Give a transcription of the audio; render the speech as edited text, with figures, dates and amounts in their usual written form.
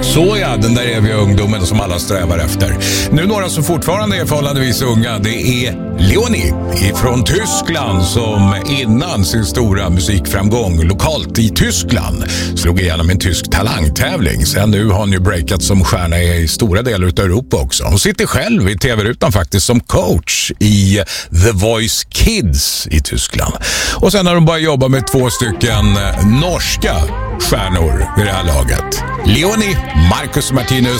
Så ja, den där eviga ungdomen som alla strävar efter. Nu några som fortfarande är förhållandevis unga, det är Leonie från Tyskland som innan sin stora musikframgång lokalt i Tyskland slog igenom en tysk talangtävling. Sen nu har hon ju breakat som stjärna i stora delar av Europa också. Hon sitter själv i tv-rutan faktiskt som coach i The Voice Kids i Tyskland. Och sen har hon bara jobbat med 2 stycken norska stjärnor i det här laget. Leonie, Marcus Martinus